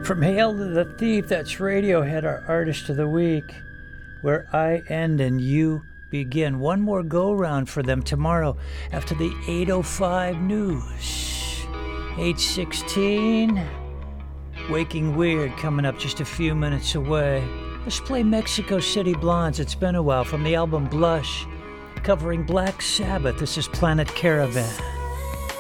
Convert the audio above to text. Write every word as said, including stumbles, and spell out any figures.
From Hail to the Thief, that's Radiohead, our Artist of the Week. Where I end and you begin. One more go-round for them tomorrow after the eight oh five news. eight sixteen, Waking Weird coming up just a few minutes away. Let's play Mexico City Blondes. It's been a while from the album Blush, covering Black Sabbath. This is Planet Caravan.